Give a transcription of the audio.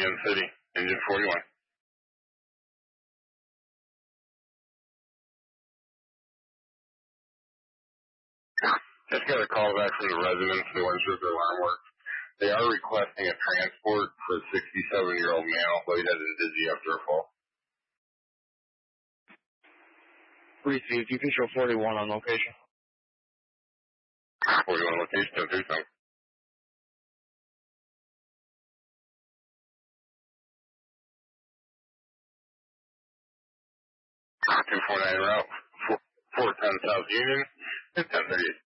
Union City, engine 41. Just got a call back from the residents who weren't sure if their alarm worked. They are requesting a transport for a 67-year-old male located in Dizzy after a fall. Received. You can show 41 on location. 41 location, 1037. 249 route, 410 South Union, 1038.